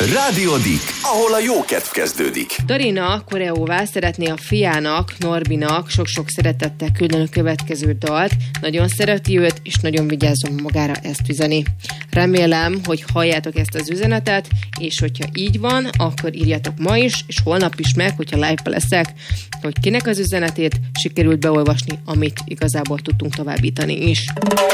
Rádió Dick, ahol a jó kedv kezdődik. Darina Koreóvá szeretné a fiának, Norbinak sok-sok szeretettel küldeni a következő dalt. Nagyon szereti őt, és nagyon vigyázzon magára ezt üzeni. Remélem, hogy halljátok ezt az üzenetet, és hogyha így van, akkor írjátok ma is, és holnap is meg, hogyha live-ba leszek, hogy kinek az üzenetét sikerült beolvasni, amit igazából tudtunk továbbítani is.